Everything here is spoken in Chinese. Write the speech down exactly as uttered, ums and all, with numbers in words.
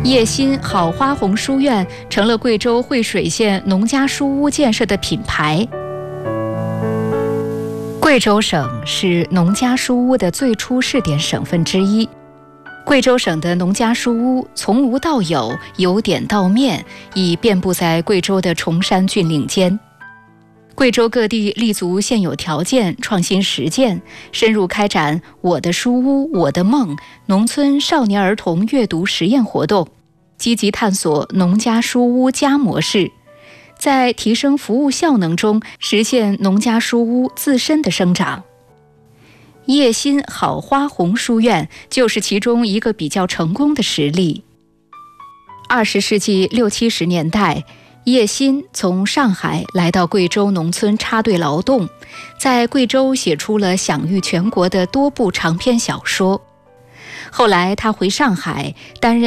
叶心好花红书院成了贵州惠水县农家书屋建设的品牌。贵州省是农家书屋的最初试点省份之一。贵州省的农家书屋从无到有，由点到面，已遍布在贵州的崇山峻岭间。贵州各地立足现有条件，创新实践，深入开展“我的书屋，我的梦”农村少年儿童阅读实验活动，积极探索农家书屋家模式，在提升服务效能中实现农家书屋自身的生长。叶心好花红书院就是其中一个比较成功的实例。二十世纪六七十年代，叶心从上海来到贵州农村插队劳动，在贵州写出了享誉全国的多部长篇小说。后来他回上海担任